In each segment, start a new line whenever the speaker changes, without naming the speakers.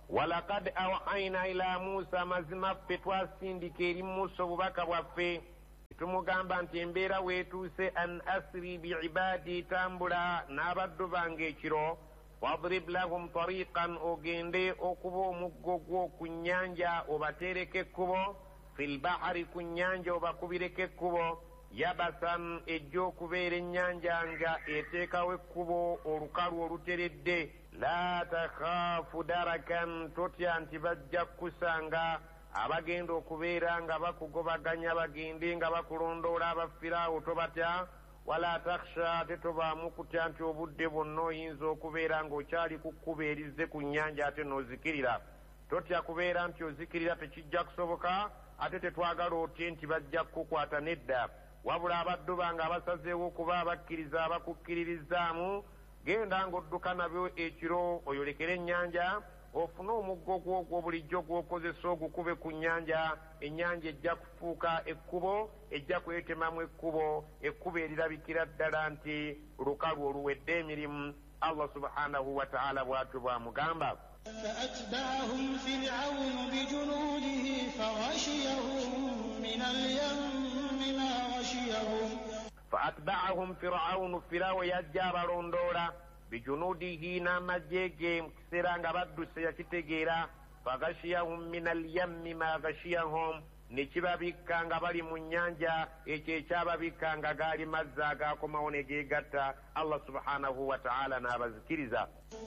walaqad awhayna ila Musa mazima ffe twasindika eri Musa obubaka bwaffe tumugamba nti embeera weetuuse an asri biibadi tambula n'abaddu bange ekiro wadrib lahum tariqan ogende okuba omuggo gwo ku nnyanja obateereko ekkubo fil bahari ku nnyanja obakubireko ekkubo yabasan ejja okubeera ennyanja nga eteekawo ekkubo olukalu oluteredde la takhaafu darakan totya nti bajja kukusanga abagenda okubeera nga bakugobaganya bagende nga bakulondoola abafiraawo tobatya wala takhsha tetobaamu kutya nti obudde bwonna oyinza okubeera ng'okyali ku kkubo erizze ku nnyanja ate n'ozikirira totya kubeera nti ozikirira tekijja kusoboka ate tetwagala otye nti bajja kukukwata nedda wabula abaddu bange abasazeewo okuba abakkiriza abakukkiririzaamu genda ng'odduka nabyo ekiro oyolekere ennyanja ofune omuggo gwo bulijjo gw'okozesa ogukube ku nnyanja ennyanja ejja kufuuka ekkubo ejja kwetemamu ekkubo erirabikira ddala nti lukalu oluwedde emirimu Allah subhanahu wa ta'ala bw'atyo bw'amugamba
فأتبعهم فرعون بجنوده فغشيهم من اليم ما غشيهم
فأتبعهم فرعون فراو يجاب رندولا بجنوده نامجيجي مكسران بدو سيكتغيرا فغشيهم من اليم ما غشيهم nekibabikka nga bali mu nnyanja ekyo ekyababikka nga gaali mazzi agaakomawo ne geegatta Allah subhanahu wa ta'ala n'abazikiriza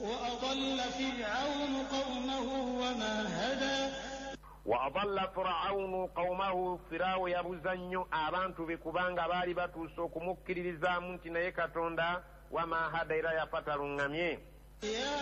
wa adalla firawunu qawmahu firawo yabuza nnyo abantu be kubanga baali batuuse okumukkiririzaamu nti naye Katonda wama hada era yafataluŋŋamye